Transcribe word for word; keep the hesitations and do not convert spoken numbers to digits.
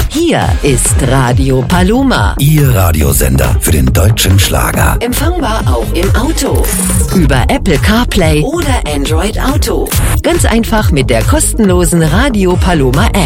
Hier ist Radio Paloma. Ihr Radiosender für den deutschen Schlager. Empfangbar auch im Auto. Über Apple CarPlay oder Android Auto. Ganz einfach mit der kostenlosen Radio Paloma App.